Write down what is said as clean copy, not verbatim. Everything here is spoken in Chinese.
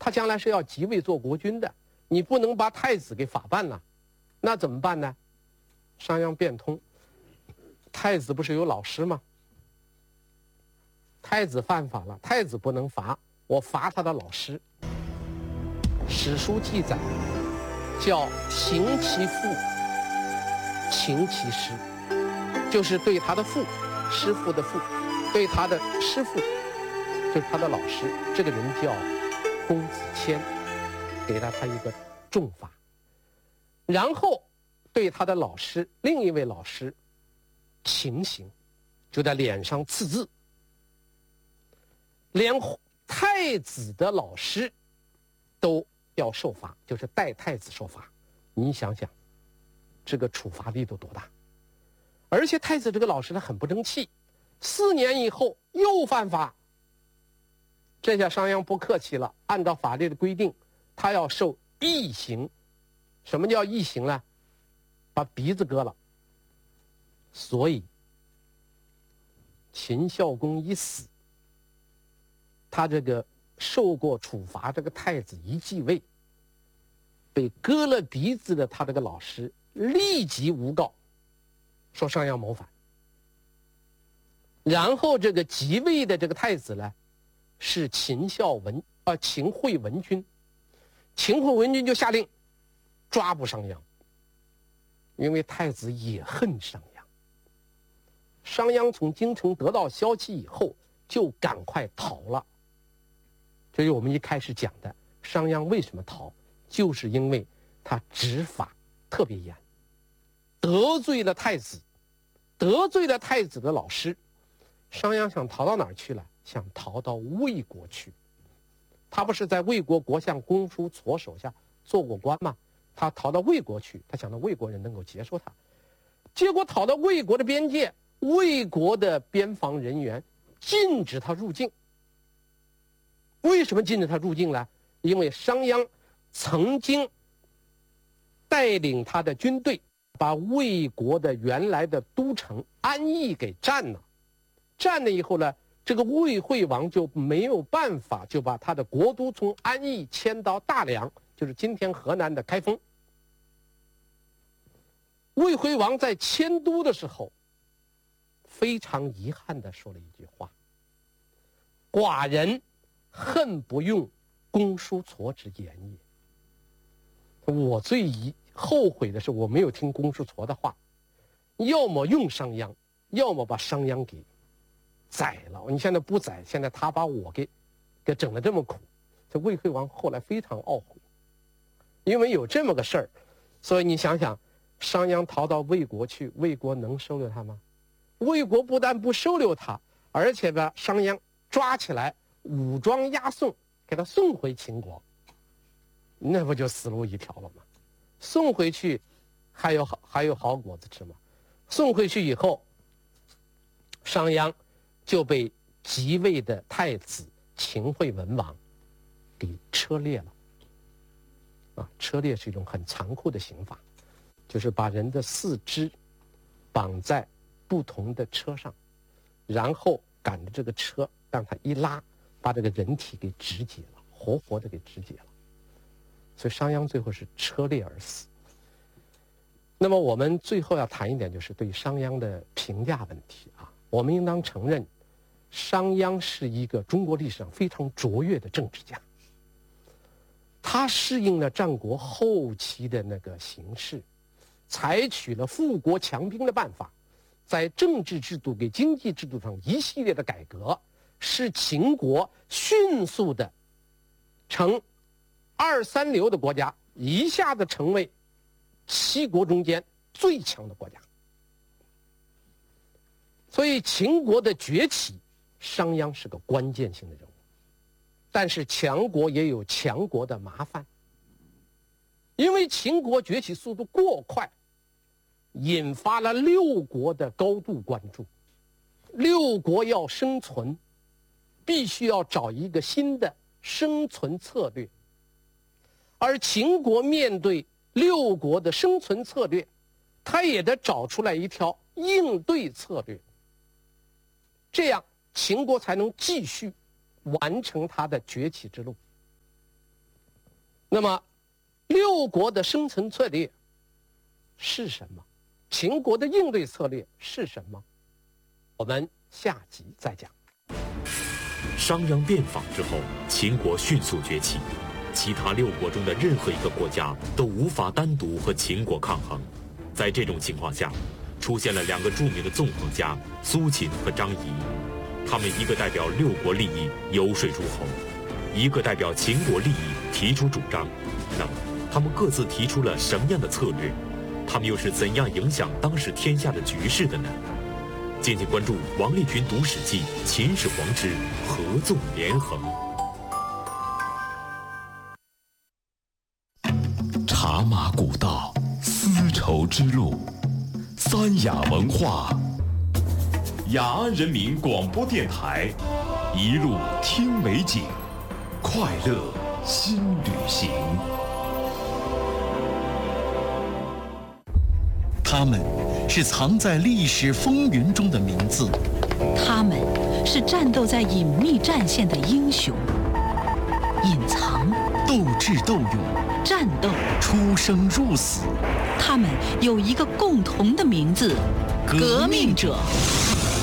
他将来是要即位做国君的，你不能把太子给法办了，那怎么办呢？商鞅变通，太子不是有老师吗？太子犯法了，太子不能罚，我罚他的老师。史书记载，叫刑其父，请其师，就是对他的父，师父的父，对他的师父，就是他的老师，这个人叫公子谦，给了他一个重罚。然后对他的老师，另一位老师情刑，就在脸上刺字。连太子的老师都要受罚，就是代太子受罚。你想想，这个处罚力度多大？而且太子这个老师他很不争气，4年以后又犯法。这下商鞅不客气了，按照法律的规定，他要受缢刑。什么叫缢刑呢？把鼻子割了。所以秦孝公一死，他这个受过处罚这个太子一继位，被割了鼻子的他这个老师立即诬告，说商鞅谋反。然后这个即位的这个太子呢，是秦惠文君。秦惠文君就下令抓捕商鞅，因为太子也恨商鞅。商鞅从京城得到消息以后，就赶快逃了。这是我们一开始讲的，商鞅为什么逃，就是因为他执法特别严，得罪了太子，得罪了太子的老师。商鞅想逃到哪儿去了？想逃到魏国去。他不是在魏国国相公叔痤手下做过官吗？他逃到魏国去，他想到魏国人能够接受他。结果逃到魏国的边界，魏国的边防人员禁止他入境。为什么禁止他入境呢？因为商鞅曾经带领他的军队把魏国的原来的都城安邑给占了。占了以后呢，这个魏惠王就没有办法，就把他的国都从安邑迁到大梁，就是今天河南的开封。魏惠王在迁都的时候，非常遗憾地说了一句话：寡人恨不用公叔痤之言也。我最后悔的是我没有听公叔痤的话，要么用商鞅，要么把商鞅给宰了。你现在不宰，现在他把我给整得这么苦。这魏惠王后来非常懊悔，因为有这么个事儿，所以你想想，商鞅逃到魏国去，魏国能收留他吗？魏国不但不收留他，而且把商鞅抓起来，武装押送，给他送回秦国，那不就死路一条了吗？送回去还有好果子吃吗？送回去以后，商鞅就被即位的太子秦惠文王给车裂了。车裂是一种很残酷的刑罚，就是把人的四肢绑在不同的车上，然后赶着这个车让它一拉，把这个人体给肢解了，活活的给肢解了。所以商鞅最后是车裂而死。那么我们最后要谈一点，就是对商鞅的评价问题啊。我们应当承认，商鞅是一个中国历史上非常卓越的政治家。他适应了战国后期的那个形势，采取了富国强兵的办法，在政治制度跟经济制度上一系列的改革，使秦国迅速的从2、3流的国家一下子成为7国中间最强的国家。所以秦国的崛起，商鞅是个关键性的人物。但是强国也有强国的麻烦，因为秦国崛起速度过快，引发了6国的高度关注。6国要生存，必须要找一个新的生存策略，而秦国面对6国的生存策略，他也得找出来一条应对策略，这样秦国才能继续完成它的崛起之路。 那么，六国的生存策略是什么？秦国的应对策略是什么？我们下集再讲。 商鞅变法之后，秦国迅速崛起，其他六国中的任何一个国家都无法单独和秦国抗衡。在这种情况下，出现了两个著名的纵横家苏秦和张仪，他们一个代表六国利益游说诸侯，一个代表秦国利益提出主张。那么，他们各自提出了什么样的策略？他们又是怎样影响当时天下的局势的呢？敬请关注王立群读史记·秦始皇之合纵连横。 茶马古道，丝绸之路，三雅文化，雅安人民广播电台，一路听美景，快乐新旅行。 他们是藏在历史风云中的名字， 他们是战斗在隐秘战线的英雄，隐藏、 斗智斗勇、 战斗、 出生入死。 他们有一个共同的名字：革命者。